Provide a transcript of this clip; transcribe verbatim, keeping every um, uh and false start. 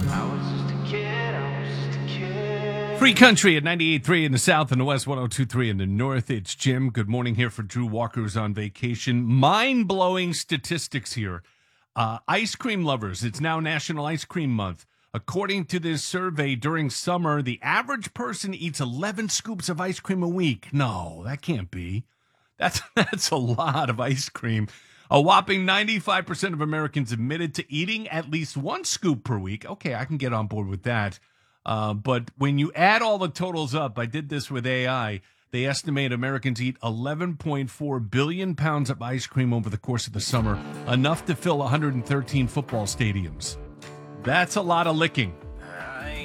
I was just a kid, I was just a kid. Free Country at ninety-eight point three in the south and the west, one oh two point three in the north. It's Jim. Good morning here for Drew Walker, who's on vacation. Mind-blowing statistics here. Uh, ice cream lovers, it's now National Ice Cream Month. According to this survey, during summer, the average person eats eleven scoops of ice cream a week. No, that can't be. That's, that's a lot of ice cream. A whopping ninety-five percent of Americans admitted to eating at least one scoop per week. Okay, I can get on board with that. Uh, but when you add all the totals up, I did this with A I, they estimate Americans eat eleven point four billion pounds of ice cream over the course of the summer, enough to fill one hundred thirteen football stadiums. That's a lot of licking.